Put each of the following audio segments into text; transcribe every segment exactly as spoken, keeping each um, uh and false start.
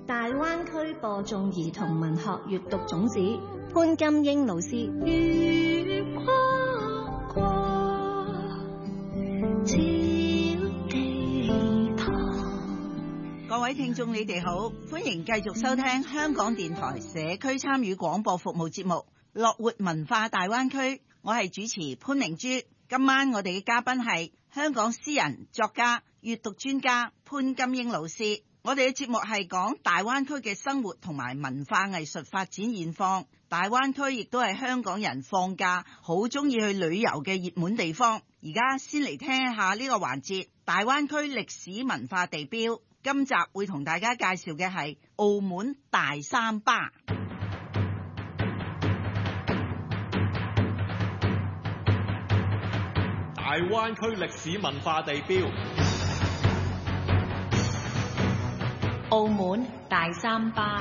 大灣區播種兒童文學閱讀種子，潘金英老師。月光過，照地堂。 各位聽眾，你哋好，歡迎繼續收聽香港電台社區參與廣播服務節目《樂活文化大灣區》，我係主持潘明珠。今晚我哋嘅嘉賓係香港詩人、作家、閱讀專家潘金英老師。我哋嘅節目係講大灣區嘅生活同埋文化藝術發展現況。大灣區亦都係香港人放假好中意去旅遊嘅熱門地方。而家先嚟聽一下呢個環節，大灣區歷史文化地標。今集會同大家介紹嘅係澳門大三巴。 大灣區歷史文化地標， 澳門大三巴。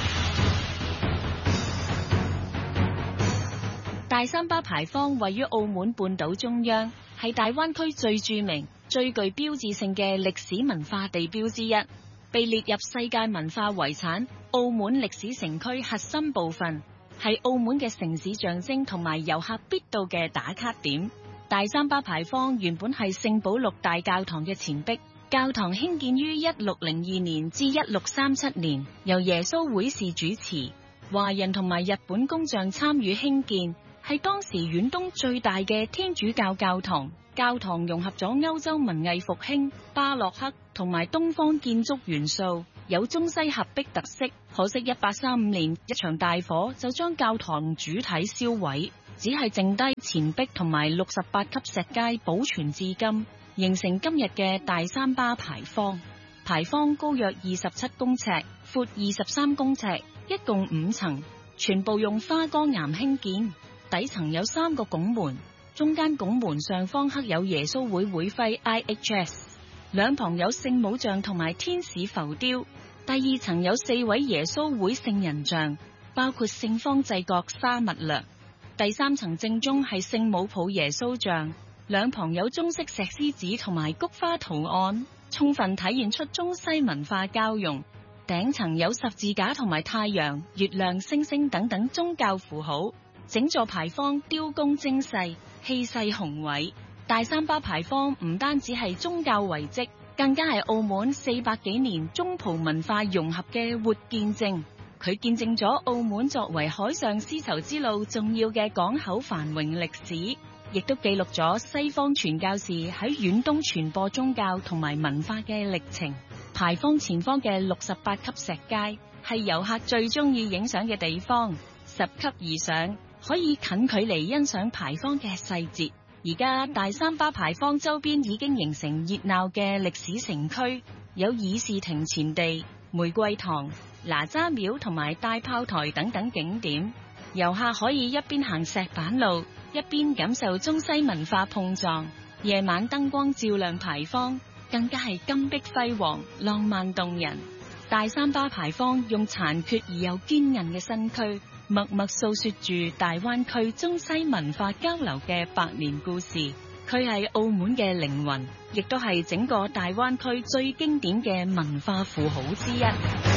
大三巴牌坊位於澳門半島中央，係大灣區最著名、最具標誌性嘅歷史文化地標之一，被列入世界文化遺產澳門歷史城區核心部分，係澳門嘅城市象徵同埋遊客必到嘅打卡點。大三巴牌坊原本係聖保祿大教堂嘅前壁，教堂興建於一六零二年至一六三七年，由耶穌會士主持，華人同埋日本工匠參與興建，係當時遠東最大嘅天主教教堂。教堂融合咗歐洲文藝復興、巴洛克同埋東方建築元素，有中西合璧特色。可惜一八三五年一場大火就將教堂主體燒毀，只係剩低前壁同埋六十八級石階保存至今，形成今日嘅大三巴牌坊。牌坊高約二十七公尺，闊二十三公尺，一共五層，全部用花崗岩興建。底層有三個拱門，中間拱門上方刻有耶穌會會徽 I H S， 兩旁有聖母像同埋天使浮雕。第二層有四位耶穌會聖人像，包括聖方濟各沙勿略。第三層正中係聖母抱耶穌像，兩旁有中式石獅子同埋菊花圖案，充分體現出中西文化交融。頂層有十字架同埋太陽、月亮、星星等等宗教符號。整座牌坊雕工精細，氣勢宏偉。大三巴牌坊唔單止係宗教遺跡，更加係澳門四百幾年中葡文化融合嘅活見證。佢見證咗澳門作為海上絲綢之路重要嘅港口繁榮歷史，亦都記錄咗西方傳教士喺遠東傳播宗教同埋文化嘅歷程。牌坊前方嘅六十八級石階係遊客最中意影相嘅地方，十級而上，可以近距離欣賞牌坊嘅細節。而家大三巴牌坊周邊已經形成熱鬧嘅歷史城區，有議事亭前地、玫瑰堂、哪吒廟同埋大炮台等等景點。遊客可以一邊行石板路，一邊感受中西文化碰撞。夜晚燈光照亮牌坊，更加係金碧輝煌、浪漫動人。大三巴牌坊用殘缺而又堅韌嘅身軀，默默訴說住大灣區中西文化交流嘅百年故事。佢係澳門嘅靈魂，亦都係整個大灣區最經典嘅文化符號之一。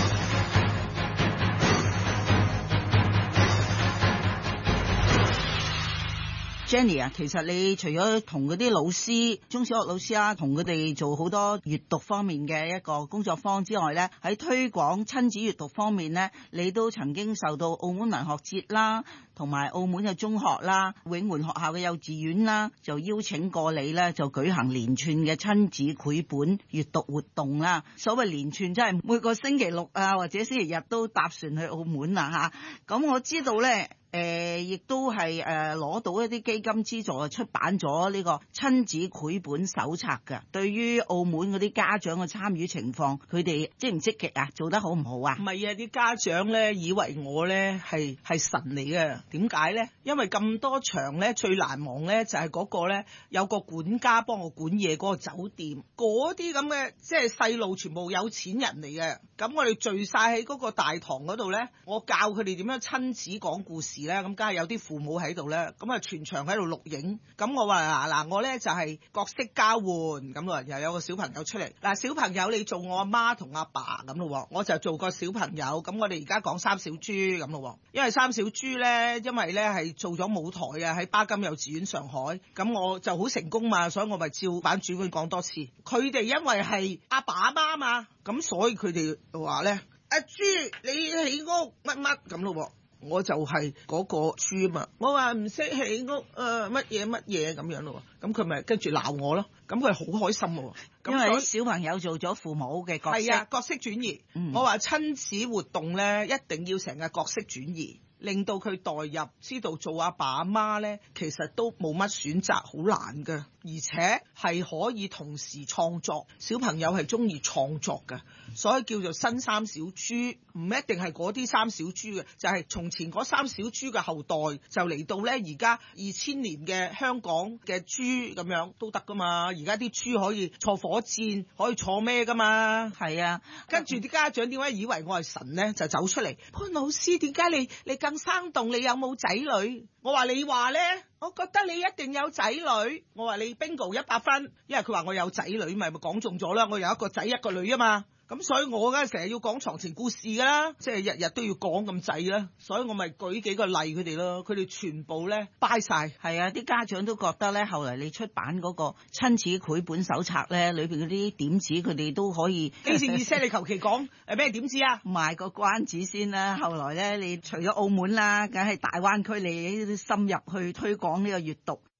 Jenny 啊，其實你除咗同嗰啲老師、中小學老師啊，同佢哋做好多閱讀方面嘅一個工作坊之外咧，喺推廣親子閱讀方面咧，你都曾經受到澳門文學節啦，同埋澳門嘅中學啦、永援學校嘅幼稚園啦，就邀請過你咧，就舉行連串嘅親子繪本閱讀活動啦。所謂連串，即係每個星期六啊，或者星期日都搭船去澳門啊嚇。咁我知道咧。誒，亦、呃、都係誒攞到一啲基金資助，出版咗呢個親子繪本手冊㗎。對於澳門嗰啲家長嘅參與情況，佢哋積唔積極啊？做得好唔好啊？ 唔係啊，啲家長咧以為我咧係係神嚟嘅。點解咧？因為咁多場咧，最難忘咧就係嗰個咧有個管家幫我管嘢嗰個酒店，嗰啲咁嘅即係細路全部有錢人嚟嘅。咁我哋聚晒喺嗰個大堂嗰度咧，我教佢哋點樣親子講故事。 咧，咁梗係有啲父母喺度咧，咁啊全場喺度錄影。咁我話嗱嗱，我咧就係角色交換咁咯，又有個小朋友出嚟。嗱，小朋友你做我阿媽同阿爸咁咯，我就做個小朋友。咁我哋而家講三小豬咁咯，因為三小豬咧，因為咧係做咗舞台啊，喺巴金幼稚園上海，咁我就好成功嘛，所以我咪照版主管講多次。佢哋因為係阿爸阿媽嘛，咁所以佢哋話咧，阿豬你起屋乜乜咁咯。我就係嗰個豬嘛，我話唔識起屋，誒乜嘢乜嘢咁樣咯，咁佢咪跟住鬧我咯，咁佢好開心喎， 因為小朋友做咗父母嘅角色， 係啊，角色轉移。嗯、我話親子活動咧，一定要成個角色轉移，令到佢代入，知道做阿爸阿媽咧，其實都冇乜選擇，好難㗎，而且係可以同時創作。小朋友係中意創作㗎，所以叫做新三小豬，唔一定係嗰啲三小豬嘅，就係、是、從前嗰三小豬嘅後代就嚟到咧，而家二千年嘅香港嘅豬咁樣都得噶嘛。而家啲豬可以坐火箭，可以坐咩噶嘛？係啊，跟住啲家長點解以為我係神咧？就走出嚟，潘老師點解你你咁生動？你有冇仔女？我話你話咧，我覺得你一定有仔女。我話你 bingo 一百分，因為佢話我有仔女，咪咪講中咗啦。我有一個仔一個女啊嘛。咁所以我梗係成日要講床前故事㗎啦，即係日日都要講咁滯啦，所以我咪舉幾個例佢哋咯，佢哋全部咧掰晒。 係啊，啲家長都覺得咧，後嚟你出版嗰個親子繪本手冊咧，裏邊嗰啲點子佢哋都可以。 幾時意思？你求其講誒咩點子啊？ 賣個關子先啦。後來咧，你除咗澳門啦，梗係大灣區你深入去推廣呢個閱讀。